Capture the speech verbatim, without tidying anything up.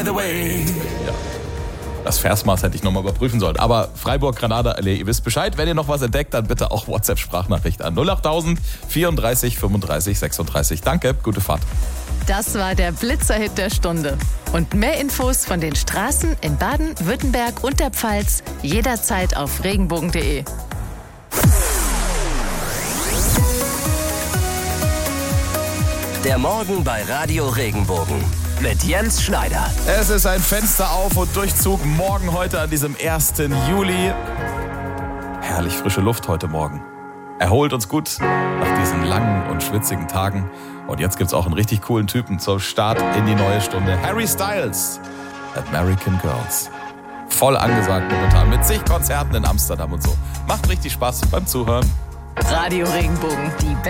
by the way. Ja. Das Versmaß hätte ich nochmal überprüfen sollen. Aber Freiburg, Granada, Allee, ihr wisst Bescheid. Wenn ihr noch was entdeckt, dann bitte auch WhatsApp-Sprachnachricht an null acht tausend vierunddreißig fünfunddreißig sechsunddreißig. Danke, gute Fahrt. Das war der Blitzerhit der Stunde. Und mehr Infos von den Straßen in Baden, Württemberg und der Pfalz jederzeit auf regenbogen punkt de. Der Morgen bei Radio Regenbogen mit Jens Schneider. Es ist ein Fenster auf und Durchzug morgen heute an diesem ersten Juli. Herrlich frische Luft heute Morgen. Erholt uns gut nach diesen langen und schwitzigen Tagen. Und jetzt gibt's auch einen richtig coolen Typen zum Start in die neue Stunde. Harry Styles, American Girls. Voll angesagt momentan mit zig Konzerten in Amsterdam und so. Macht richtig Spaß beim Zuhören. Radio Regenbogen, die